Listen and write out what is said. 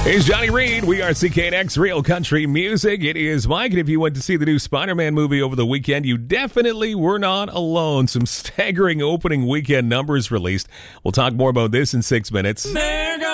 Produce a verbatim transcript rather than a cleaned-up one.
It's Johnny Reed. We are C K N X Real Country Music. It is Mike, and if you went to see the new Spider-Man movie over the weekend, you definitely were not alone. Some staggering opening weekend numbers released. We'll talk more about this in six minutes.